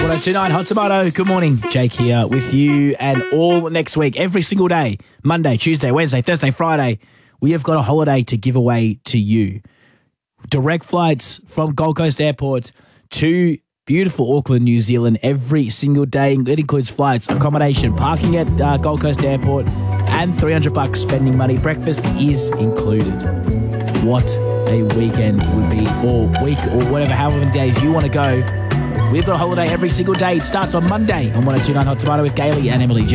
1029 Hot Tomato. Good morning. Jake here with you and all next week, every single day, Monday, Tuesday, Wednesday, Thursday, Friday, we have got a holiday to give away to you. Direct flights from Gold Coast Airport to beautiful Auckland, New Zealand, every single day. It includes flights, accommodation, parking at Gold Coast Airport, and $300 spending money. Breakfast is included. What a weekend it would be, or week, or whatever, however many days you want to go. We've got a holiday every single day. It starts on Monday on 1029 Hot Tomato with Gailey and Emily G.